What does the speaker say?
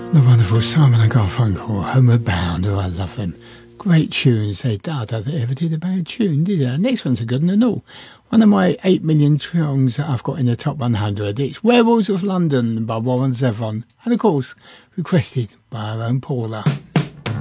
The wonderful Simon and Garfunkel, Homeward Bound. Oh, I love them. Great tunes. I don't think they ever did a bad tune, did they? Next one's a good one and all. One of my 8 million songs that I've got in the top 100. It's Werewolves of London by Warren Zevon. And of course, requested by our own Paula.